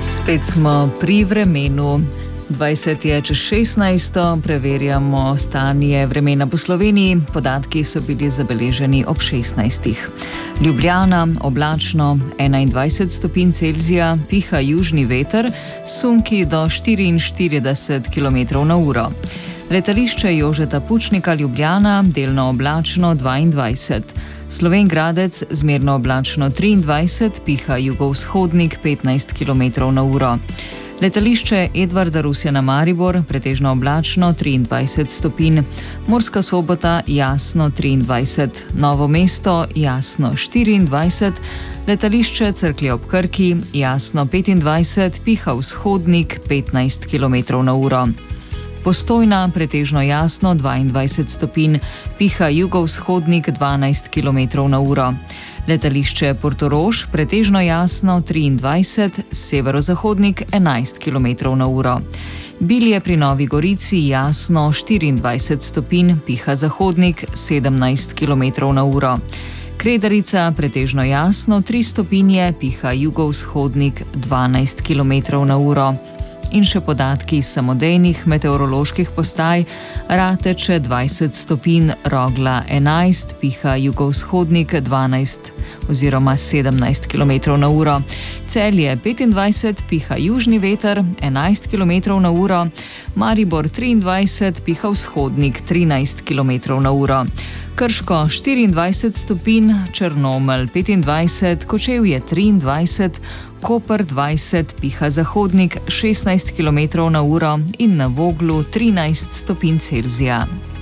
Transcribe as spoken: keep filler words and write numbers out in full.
Spet smo pri vremenu. dvajset je čez šestnajsto, preverjamo stanje vremena po Sloveniji. Podatki so bili zabeleženi ob šestnajstih. Ljubljana, oblačno, enaindvajset stopinj Celzija, piha južni veter, sunki do štiriinštirideset kilometrov na uro. Letališče Jožeta Pučnika Ljubljana, delno oblačno dvaindvajset. Slovenj Gradec, zmerno oblačno triindvajset, piha jugovzhodnik petnajst kilometrov na uro. Letališče Edvarda Rusjana Maribor, pretežno oblačno triindvajset stopinj. Murska Sobota, jasno triindvajset. Novo mesto, jasno štiriindvajset. Letališče Cerklje ob Krki, jasno petindvajset, piha vzhodnik petnajst kilometrov na uro. Postojna, pretežno jasno dvaindvajset stopinj, piha jugovzhodnik dvanajst kilometrov na uro. Letališče Portorož, pretežno jasno triindvajset, severozahodnik enajst kilometrov na uro. Bilje pri Novi Gorici, jasno štiriindvajset stopinj, piha zahodnik sedemnajst kilometrov na uro. Kredarica, pretežno jasno tri stopinje, piha jugovzhodnik dvanajst kilometrov na uro. In še podatki iz samodejnih meteoroloških postaj. Rateče dvajset stopinj, Rogla enajst, piha jugovzhodnik dvanajst oziroma sedemnajst kilometrov na uro. Celje petindvajset, piha južni veter enajst kilometrov na uro. Maribor triindvajset, piha vzhodnik trinajst kilometrov na uro. Krško štiriindvajset stopinj, Črnomelj petindvajset, Kočevje triindvajset, Koper dvajset, piha zahodnik šestnajst kilometrov na uro in na Voglu trinajst stopinj Celzija.